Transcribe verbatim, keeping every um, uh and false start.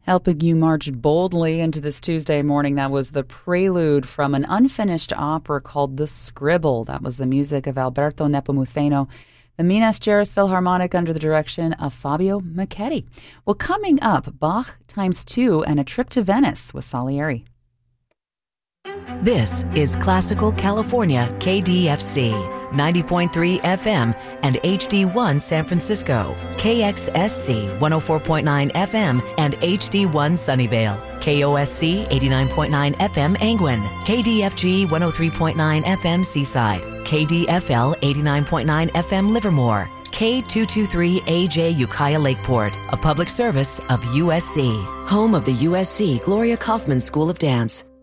Helping you march boldly into this Tuesday morning, that was the prelude from an unfinished opera called The Scribble. That was the music of Alberto Nepomuceno, the Minas Gerais Philharmonic under the direction of Fabio Macchetti. Well, coming up, Bach times two and a trip to Venice with Salieri. This is Classical California K D F C, ninety point three F M and H D one San Francisco, K X S C one oh four point nine F M and H D one Sunnyvale, K O S C eighty-nine point nine F M Angwin, K D F G one oh three point nine F M Seaside, K D F L eighty-nine point nine F M Livermore, K two twenty-three A J Ukiah Lakeport, a public service of U S C, home of the U S C Gloria Kaufman School of Dance.